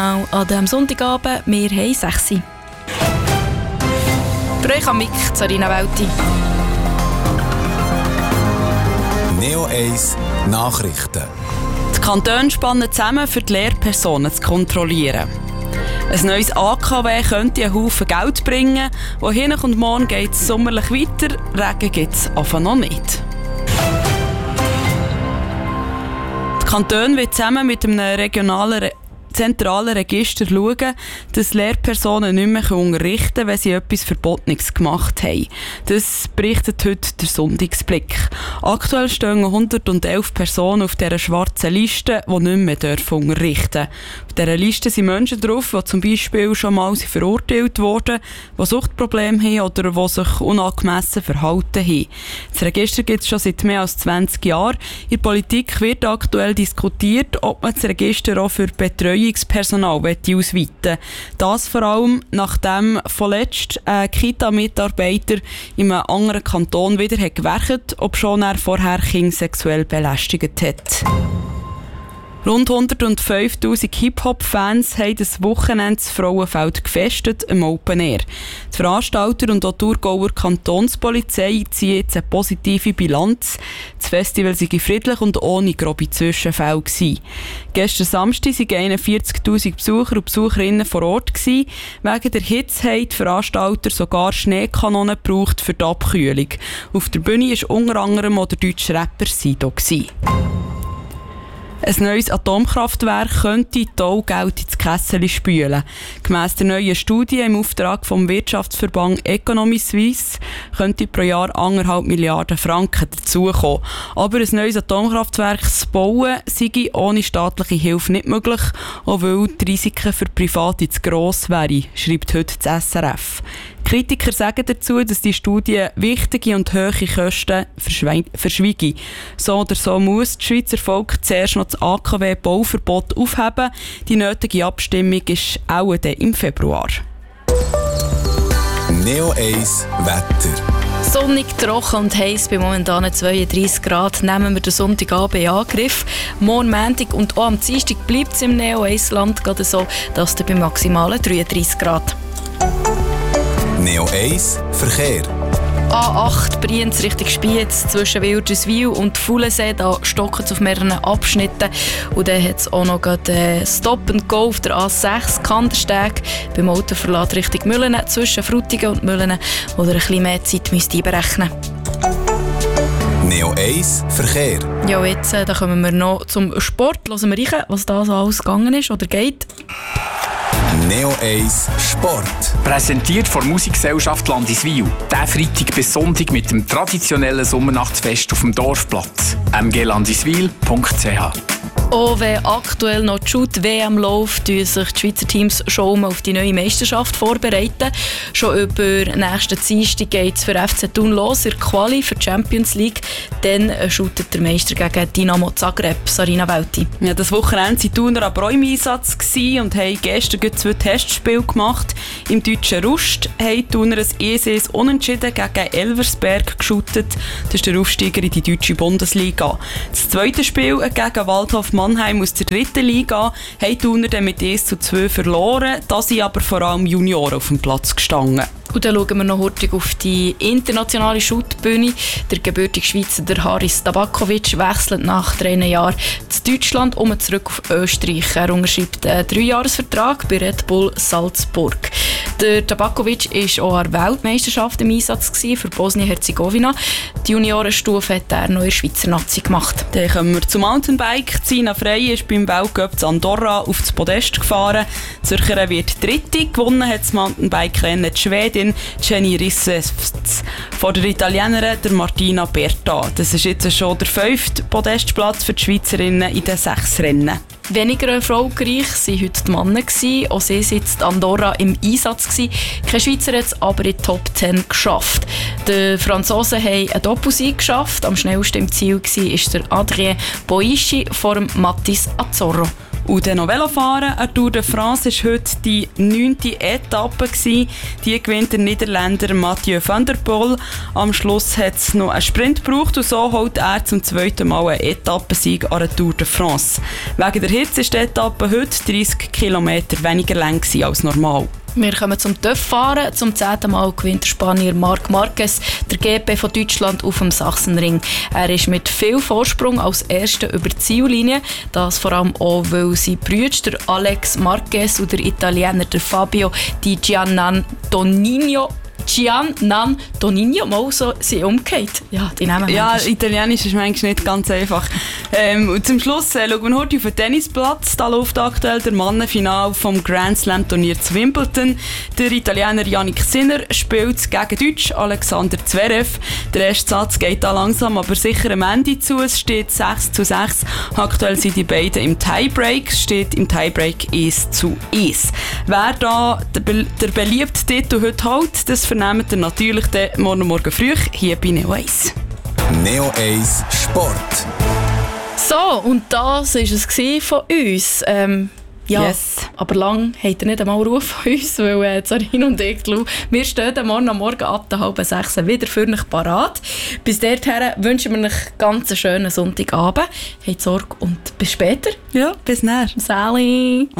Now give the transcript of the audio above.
An diesem Sonntagabend, wir haben 6 Uhr. Für euch am Mic, Sarina Welti. Neo 1 Nachrichten. Die Kantone spannen zusammen, für die Lehrpersonen zu kontrollieren. Ein neues AKW könnte einen Haufen Geld bringen. Wohin und morgen geht es sommerlich weiter, Regen gibt es einfach noch nicht. Die Kantone wollen zusammen mit einem zentralen Register schauen, dass Lehrpersonen nicht mehr unterrichten können, wenn sie etwas Verbotenes gemacht haben. Das berichtet heute der Sonntagsblick. Aktuell stehen 111 Personen auf dieser schwarzen Liste, die nicht mehr unterrichten dürfen. Auf dieser Liste sind Menschen drauf, die zum Beispiel schon mal verurteilt wurden, die Suchtprobleme haben oder die sich unangemessen verhalten haben. Das Register gibt es schon seit mehr als 20 Jahren. In der Politik wird aktuell diskutiert, ob man das Register auch für Betreuungspersonal ausweiten will. Das vor allem, nachdem vorletzt ein Kita-Mitarbeiter in einem anderen Kanton wieder gewerkt hat, obschon er vorher Kinder sexuell belästigt hat. Rund 105'000 Hip-Hop-Fans haben das Wochenende das Frauenfeld gefestet im Open Air. Die Veranstalter und auch die Thurgauer Kantonspolizei ziehen jetzt eine positive Bilanz. Das Festival sei friedlich und ohne grobe Zwischenfälle gewesen. Gestern Samstag waren 41'000 Besucher und Besucherinnen vor Ort gewesen. Wegen der Hitze haben die Veranstalter sogar Schneekanonen gebraucht für die Abkühlung. Auf der Bühne war unter anderem auch der deutsche Rapper Sido gewesen. Ein neues Atomkraftwerk könnte Taugeld ins Kessel spülen. Gemäss der neuen Studie im Auftrag vom Wirtschaftsverband Economy Suisse könnte pro Jahr 1,5 Milliarden Franken dazukommen. Aber ein neues Atomkraftwerk zu bauen, sei ohne staatliche Hilfe nicht möglich, auch weil die Risiken für Private zu gross wären, schreibt heute das SRF. Kritiker sagen dazu, dass die Studie wichtige und hohe Kosten verschweige. So oder so muss das Schweizer Volk zuerst noch das AKW-Bauverbot aufheben. Die nötige Abstimmung ist auch dann im Februar. Neo 1 Wetter. Sonnig, trocken und heiß bei momentanen 32 Grad nehmen wir den Sonntagabend in Angriff. Morgen, Montag und auch am Dienstag bleibt es im Neo 1 Land gerade so, dass bei maximalen 33 Grad. Neo 1 Verkehr. A8 Brienz Richtung Spiez zwischen Wilderswil und Fulensee, da stockt es auf mehreren Abschnitten. Und dann hat es auch noch Stop and Go auf der A6 Kandersteg beim Autoverlad Richtung Mühlen zwischen Frutigen und Mühlen, wo ihr ein bisschen mehr Zeit müsst einberechnen müsst. Neo 1 Verkehr. Ja, jetzt da kommen wir noch zum Sport. Hören wir rein, was da so alles gegangen ist oder geht. Neo 1 Sport. Präsentiert von Musikgesellschaft Landiswil. Der Freitag bis Sonntag mit dem traditionellen Sommernachtsfest auf dem Dorfplatz. mglandiswil.ch. Auch wenn aktuell noch die Shoot-WM läuft, tun sich die Schweizer Teams schon auf die neue Meisterschaft vorbereiten. Schon über nächsten Dienstag geht es für FC Thun los in der Quali für die Champions League. Dann shootet der Meister gegen Dynamo Zagreb, Sarina Welti. Ja, das Wochenende waren die Thuner aber auch im Einsatz und haben gestern 2 Testspiele gemacht. Im deutschen Rust haben die Thuner ein 1-1 Unentschieden gegen Elversberg geshootet. Das ist der Aufsteiger in die deutsche Bundesliga. Das zweite Spiel gegen Waldhof Mannheim aus der 3. Liga haben die Thuner dann mit 1-2 verloren. Da sind aber vor allem Junioren auf dem Platz gestanden. Und dann schauen wir noch hurtig auf die internationale Shootbühne. Der gebürtige Schweizer der Haris Tabakovic wechselt nach 3 Jahren zu Deutschland zurück auf Österreich. Er unterschreibt einen 3-Jahres-Vertrag bei Red Bull Salzburg. Der Tabakovic war auch an der Weltmeisterschaft im Einsatz für Bosnien-Herzegowina. Die Juniorenstufe hat er noch in der Schweizer Nazi gemacht. Dann kommen wir zum Mountainbike. Zina Frey ist beim Weltcup zu Andorra auf das Podest gefahren. Die Zürcherin wird Dritte. Gewonnen hat das Mountainbike-Rennen die Schwedin Jenny Rissevs vor der Italienerin der Martina Berta. Das ist jetzt schon der 5. Podestplatz für die Schweizerinnen in den 6 Rennen. Weniger erfolgreich waren heute die Männer. Auch sie waren in Andorra im Einsatz. Kein Schweizer hat es aber in die Top 10 geschafft. Die Franzosen haben einen Doppelsieg geschafft. Am schnellsten im Ziel war der Adrien Boischi vor dem Mathis Azzorro. Und dann noch Velofahren. Eine Tour de France war heute die 9. Etappe. Die gewinnt der Niederländer Mathieu van der Poel. Am Schluss hat es noch einen Sprint gebraucht und so holt er zum 2. Mal einen Etappensieg an der Tour de France. Wegen der Hitze ist die Etappe heute 30 Kilometer weniger lang als normal. Wir kommen zum TÜV-Fahren. Zum 10. Mal gewinnt der Spanier Marc Marquez der GP von Deutschland auf dem Sachsenring. Er ist mit viel Vorsprung als Erster über die Ziellinie. Das vor allem auch, weil sein Bruder, der Alex Marquez und der Italiener der Fabio Di Giannantonio mal so sind umgekehrt. Ja, die nehmen ja, Italienisch ist manchmal nicht ganz einfach. Und zum Schluss schauen wir heute auf den Tennisplatz. Da läuft aktuell der Mannenfinal vom Grand Slam Turnier zu Wimbledon. Der Italiener Jannik Sinner spielt gegen Deutsch Alexander Zverev. Der erste Satz geht da langsam, aber sicher am Ende zu. Es steht 6:6. Aktuell sind die beiden im Tiebreak. Es steht im Tiebreak 1:1. Wer da der beliebte Titel heute hält, das vernehmt ihr natürlich morgen früh hier bei Neo 1. Neo 1 Sport. So, und das war es von uns. Ja, yes. Aber lang habt ihr nicht einmal Ruhe von uns, weil Sarin und ich, wir stehen morgen ab 5:30 wieder für euch parat. Bis dahin wünschen wir euch ganz einen schönen Sonntagabend. Habt Sorge und bis später. Ja, bis näher. Sally.